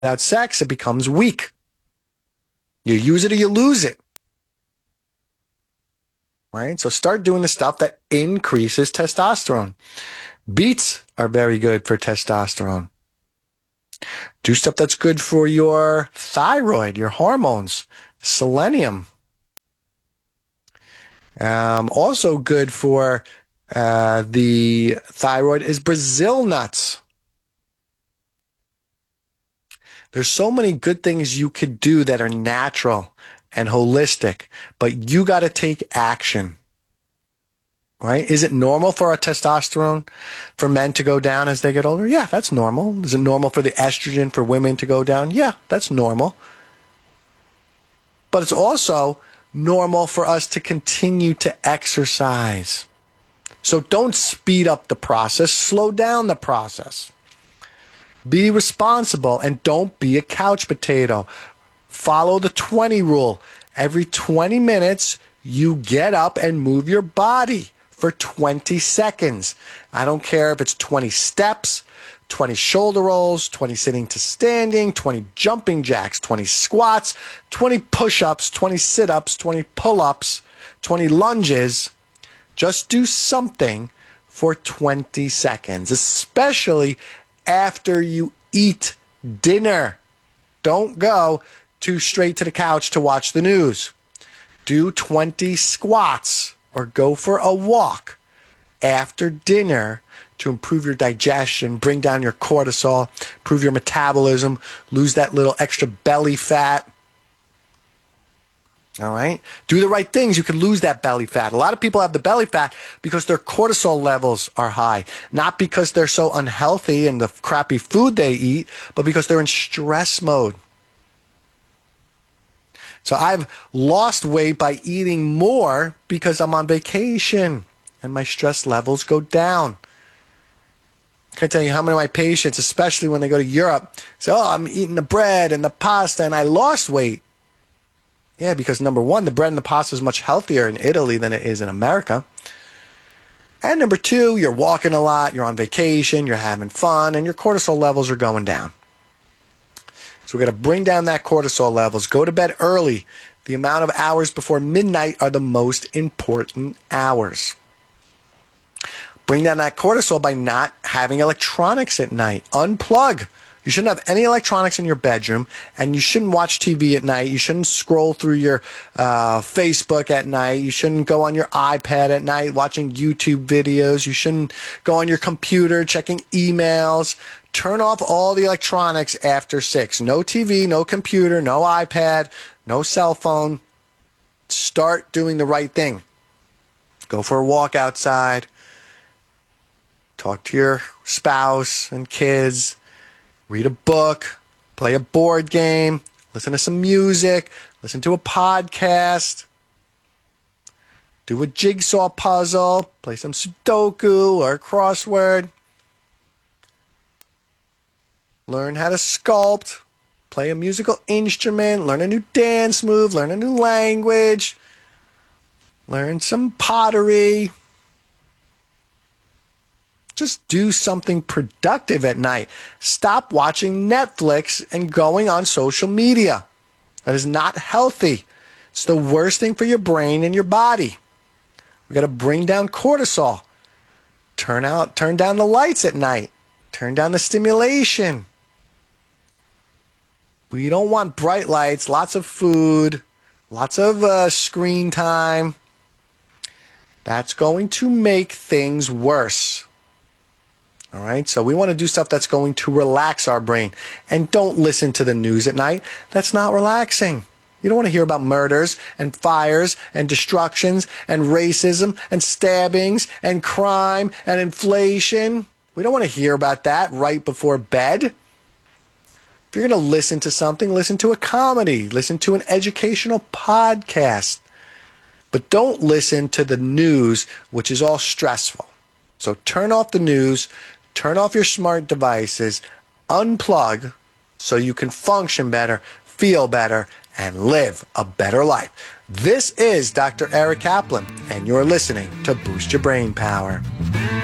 without sex, it becomes weak. You use it or you lose it. Right? So start doing the stuff that increases testosterone. Beets are very good for testosterone. Do stuff that's good for your thyroid, your hormones. Selenium. Also good for the thyroid is Brazil nuts. There's so many good things you could do that are natural and holistic, but you got to take action. Right? Is it normal for our testosterone for men to go down as they get older? Yeah, that's normal. Is it normal for the estrogen for women to go down? Yeah, that's normal. But it's also normal for us to continue to exercise. So don't speed up the process, slow down the process. Be responsible and don't be a couch potato. Follow the 20 rule. Every 20 minutes, you get up and move your body for 20 seconds. I don't care if it's 20 steps, 20 shoulder rolls, 20 sitting to standing, 20 jumping jacks, 20 squats, 20 push-ups, 20 sit-ups, 20 pull-ups, 20 lunges. Just do something for 20 seconds, especially after you eat dinner. Don't go too straight to the couch to watch the news. Do 20 squats or go for a walk after dinner to improve your digestion, bring down your cortisol, improve your metabolism, lose that little extra belly fat. All right? Do the right things. You can lose that belly fat. A lot of people have the belly fat because their cortisol levels are high, not because they're so unhealthy and the crappy food they eat, but because they're in stress mode. So I've lost weight by eating more because I'm on vacation and my stress levels go down. I can tell you how many of my patients, especially when they go to Europe, say, oh, I'm eating the bread and the pasta and I lost weight. Yeah, because number one, the bread and the pasta is much healthier in Italy than it is in America. And number two, you're walking a lot, you're on vacation, you're having fun, and your cortisol levels are going down. So we're going to bring down that cortisol levels. Go to bed early. The amount of hours before midnight are the most important hours. Bring down that cortisol by not having electronics at night. Unplug. You shouldn't have any electronics in your bedroom, and you shouldn't watch TV at night. You shouldn't scroll through your Facebook at night. You shouldn't go on your iPad at night watching YouTube videos. You shouldn't go on your computer checking emails. Turn off all the electronics after 6. No TV, no computer, no iPad, no cell phone. Start doing the right thing. Go for a walk outside. Talk to your spouse and kids. Read a book. Play a board game. Listen to some music. Listen to a podcast. Do a jigsaw puzzle. Play some Sudoku or a crossword. Learn how to sculpt, play a musical instrument, learn a new dance move, learn a new language, learn some pottery. Just do something productive at night. Stop watching Netflix and going on social media. That is not healthy. It's the worst thing for your brain and your body. We got to bring down cortisol. Turn down the lights at night. Turn down the stimulation. We don't want bright lights, lots of food, lots of screen time. That's going to make things worse. All right, so we want to do stuff that's going to relax our brain. And don't listen to the news at night. That's not relaxing. You don't want to hear about murders and fires and destructions and racism and stabbings and crime and inflation. We don't want to hear about that right before bed. If you're going to listen to something, listen to a comedy, listen to an educational podcast. But don't listen to the news, which is all stressful. So turn off the news, turn off your smart devices, unplug so you can function better, feel better, and live a better life. This is Dr. Eric Kaplan, and you're listening to Boost Your Brain Power.